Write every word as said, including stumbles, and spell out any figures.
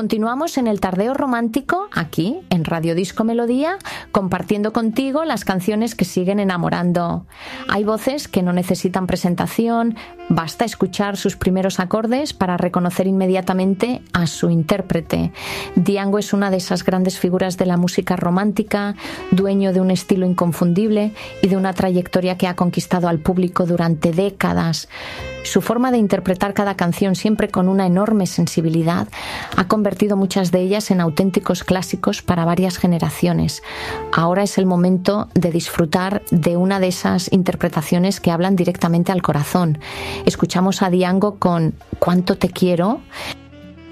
Continuamos en el Tardeo Romántico, aquí, en Radio Disco Melodía, compartiendo contigo las canciones que siguen enamorando. Hay voces que no necesitan presentación, basta escuchar sus primeros acordes para reconocer inmediatamente a su intérprete. Django es una de esas grandes figuras de la música romántica, dueño de un estilo inconfundible y de una trayectoria que ha conquistado al público durante décadas. Su forma de interpretar cada canción, siempre con una enorme sensibilidad, ha convertido muchas de ellas en auténticos clásicos para varias generaciones. Ahora es el momento de disfrutar de una de esas interpretaciones que hablan directamente al corazón. Escuchamos a Django con "Cuánto te quiero",